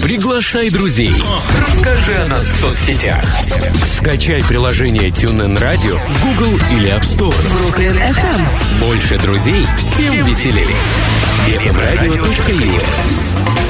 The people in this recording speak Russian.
Приглашай друзей. Расскажи о нас в соцсетях. Скачай приложение TuneIn Radio в Google или App Store. Brooklyn FM. Больше друзей, всем веселее. fmradio.us